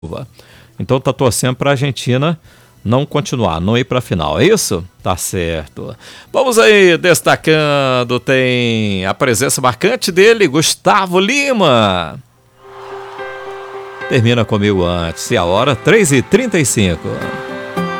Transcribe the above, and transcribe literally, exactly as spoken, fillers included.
Então tá torcendo para a Argentina não continuar, não ir para a final, é isso? Tá certo. Vamos aí, destacando, tem a presença marcante dele, Gustavo Lima. Termina comigo antes, e a hora três e trinta e cinco.